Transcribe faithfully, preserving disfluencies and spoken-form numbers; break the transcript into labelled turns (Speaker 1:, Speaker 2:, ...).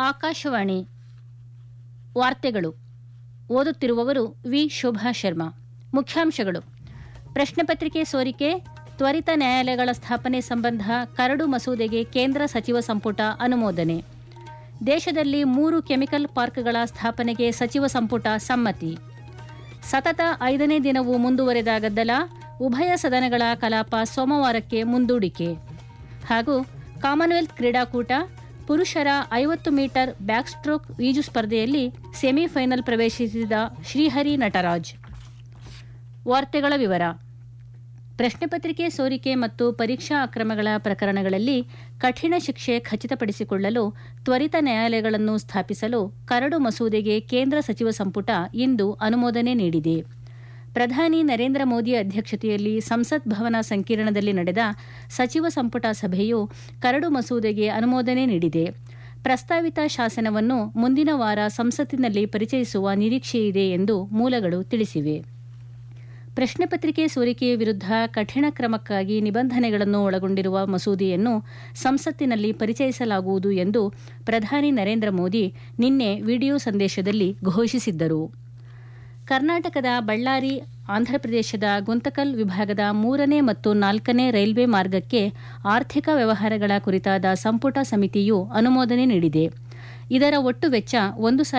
Speaker 1: ಆಕಾಶವಾಣಿ ವಾರ್ತೆಗಳು ಓದುತ್ತಿರುವವರು ವಿ ಶೋಭಾ ಶರ್ಮಾ. ಮುಖ್ಯಾಂಶಗಳು: ಪ್ರಶ್ನೆ ಪತ್ರಿಕೆ ಸೋರಿಕೆ, ತ್ವರಿತ ನ್ಯಾಯಾಲಯಗಳ ಸ್ಥಾಪನೆ ಸಂಬಂಧ ಕರಡು ಮಸೂದೆಗೆ ಕೇಂದ್ರ ಸಚಿವ ಸಂಪುಟ ಅನುಮೋದನೆ. ದೇಶದಲ್ಲಿ ಮೂರು ಕೆಮಿಕಲ್ ಪಾರ್ಕ್ಗಳ ಸ್ಥಾಪನೆಗೆ ಸಚಿವ ಸಂಪುಟ ಸಮ್ಮತಿ. ಸತತ ಐದನೇ ದಿನವೂ ಮುಂದುವರೆದ ಗದ್ದಲ, ಉಭಯ ಸದನಗಳ ಕಲಾಪ ಸೋಮವಾರಕ್ಕೆ ಮುಂದೂಡಿಕೆ. ಹಾಗೂ ಕಾಮನ್ವೆಲ್ತ್ ಕ್ರೀಡಾಕೂಟ, ಪುರುಷರ ಐವತ್ತು ಮೀಟರ್ ಬ್ಯಾಕ್ ಸ್ಟ್ರೋಕ್ ಈಜು ಸ್ಪರ್ಧೆಯಲ್ಲಿ ಸೆಮಿಫೈನಲ್ ಪ್ರವೇಶಿಸಿದ ಶ್ರೀಹರಿ ನಟರಾಜ್. ವಾರ್ತೆಗಳ ವಿವರ. ಪ್ರಶ್ನೆ ಪತ್ರಿಕೆ ಸೋರಿಕೆ ಮತ್ತು ಪರೀಕ್ಷಾ ಅಕ್ರಮಗಳ ಪ್ರಕರಣಗಳಲ್ಲಿ ಕಠಿಣ ಶಿಕ್ಷೆ ಖಚಿತಪಡಿಸಿಕೊಳ್ಳಲು ತ್ವರಿತ ನ್ಯಾಯಾಲಯಗಳನ್ನು ಸ್ಥಾಪಿಸಲು ಕರಡು ಮಸೂದೆಗೆ ಕೇಂದ್ರ ಸಚಿವ ಸಂಪುಟ ಇಂದು ಅನುಮೋದನೆ ನೀಡಿದೆ. ಪ್ರಧಾನಿ ನರೇಂದ್ರ ಮೋದಿ ಅಧ್ಯಕ್ಷತೆಯಲ್ಲಿ ಸಂಸತ್ ಭವನ ಸಂಕೀರ್ಣದಲ್ಲಿ ನಡೆದ ಸಚಿವ ಸಂಪುಟ ಸಭೆಯು ಕರಡು ಮಸೂದೆಗೆ ಅನುಮೋದನೆ ನೀಡಿದೆ. ಪ್ರಸ್ತಾವಿತ ಶಾಸನವನ್ನು ಮುಂದಿನ ವಾರ ಸಂಸತ್ತಿನಲ್ಲಿ ಪರಿಚಯಿಸುವ ನಿರೀಕ್ಷೆಯಿದೆ ಎಂದು ಮೂಲಗಳು ತಿಳಿಸಿವೆ. ಪ್ರಶ್ನೆ ಪತ್ರಿಕೆ ಸೋರಿಕೆಯ ವಿರುದ್ಧ ಕಠಿಣ ಕ್ರಮಕ್ಕಾಗಿ ನಿಬಂಧನೆಗಳನ್ನು ಒಳಗೊಂಡಿರುವ ಮಸೂದೆಯನ್ನು ಸಂಸತ್ತಿನಲ್ಲಿ ಪರಿಚಯಿಸಲಾಗುವುದು ಎಂದು ಪ್ರಧಾನಿ ನರೇಂದ್ರ ಮೋದಿ ನಿನ್ನೆ ವಿಡಿಯೋ ಸಂದೇಶದಲ್ಲಿ ಘೋಷಿಸಿದ್ದರು. ಕರ್ನಾಟಕದ ಬಳ್ಳಾರಿ, ಆಂಧ್ರಪ್ರದೇಶದ ಗುಂತಕಲ್ ವಿಭಾಗದ ಮೂರನೇ ಮತ್ತು ನಾಲ್ಕನೇ ರೈಲ್ವೆ ಮಾರ್ಗಕ್ಕೆ ಆರ್ಥಿಕ ವ್ಯವಹಾರಗಳ ಕುರಿತಾದ ಸಂಪುಟ ಸಮಿತಿಯು ಅನುಮೋದನೆ ನೀಡಿದೆ. ಇದರ ಒಟ್ಟು ವೆಚ್ಚ ಒಂದು